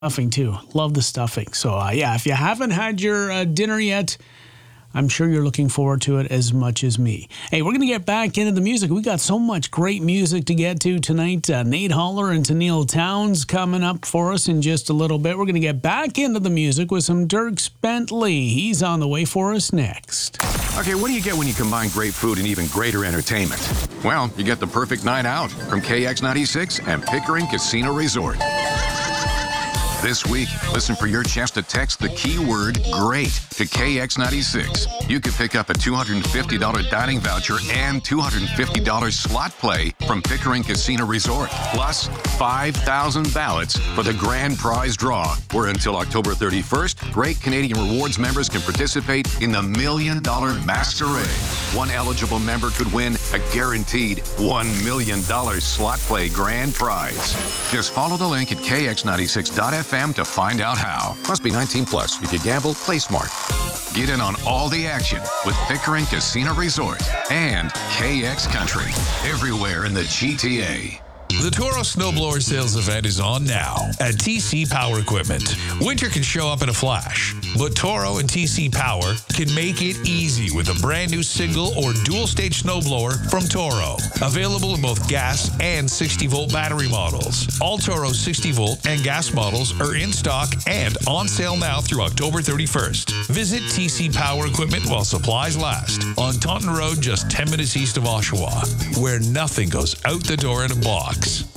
Stuffing too. Love the stuffing. So yeah, if you haven't had your dinner yet, I'm sure you're looking forward to it as much as me. Hey, we're going to get back into the music. We got so much great music to get to tonight. Nate Holler and Tennille Townes coming up for us in just a little bit. We're going to get back into the music with some Dierks Bentley. He's on the way for us next. Okay, what do you get when you combine great food and even greater entertainment? Well, you get the perfect night out from KX96 and Pickering Casino Resort. This week, listen for your chance to text the keyword GREAT to KX96. You could pick up a $250 dining voucher and $250 slot play from Pickering Casino Resort, plus 5,000 ballots for the grand prize draw, where until October 31st, Great Canadian Rewards members can participate in the $1 Million Masquerade. One eligible member could win a guaranteed $1 million slot play grand prize. Just follow the link at kx96.fm to find out how. Must be 19 plus. If you gamble, play smart. Get in on all the action with Pickering Casino Resort and KX Country. Everywhere in the GTA. The Toro Snowblower Sales Event is on now at TC Power Equipment. Winter can show up in a flash, but Toro and TC Power can make it easy with a brand new single or dual-stage snowblower from Toro. Available in both gas and 60-volt battery models. All Toro 60-volt and gas models are in stock and on sale now through October 31st. Visit TC Power Equipment while supplies last on Taunton Road, just 10 minutes east of Oshawa, where nothing goes out the door in a box.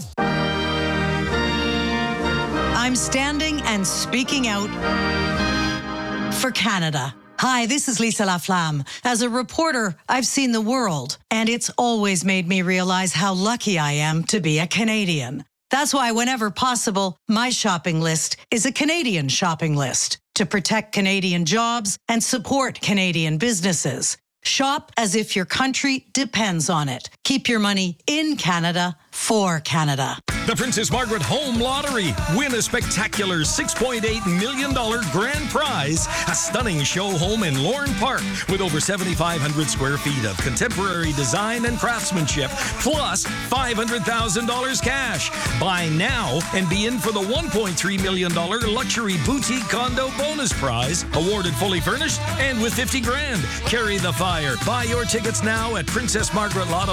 I'm standing and speaking out for Canada. Hi, this is Lisa Laflamme. As a reporter, I've seen the world, and it's always made me realize how lucky I am to be a Canadian. That's why whenever possible, my shopping list is a Canadian shopping list to protect Canadian jobs and support Canadian businesses. Shop as if your country depends on it. Keep your money in Canada for Canada. The Princess Margaret Home Lottery. Win a spectacular $6.8 million grand prize. A stunning show home in Lorne Park with over 7,500 square feet of contemporary design and craftsmanship, plus $500,000 cash. Buy now and be in for the $1.3 million luxury boutique condo bonus prize, awarded fully furnished and with $50,000. Carry the fire. Buy your tickets now at Princess Margaret Lotto.